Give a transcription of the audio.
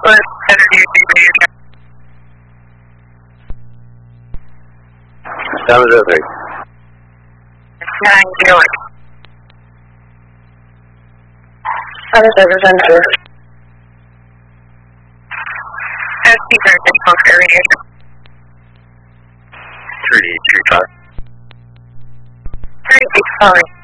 What energy do you need? Time is over. 9 Newark. Other representative. Speaker, atmospheric radiation. 335. 365.